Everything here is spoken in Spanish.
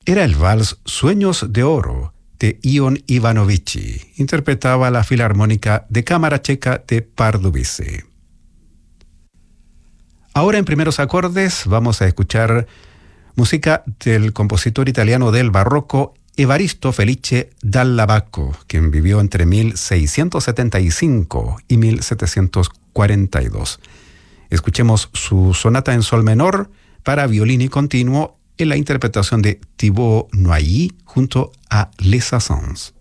Era el vals Sueños de Oro de Ion Ivanovici. Interpretaba la Filarmónica de Cámara Checa de Pardubice. Ahora en primeros acordes vamos a escuchar música del compositor italiano del barroco Evaristo Felice Dalla Bacco, quien vivió entre 1675 y 1742. Escuchemos su sonata en sol menor para violín y continuo en la interpretación de Thibaut Noilly junto a Les Sassons.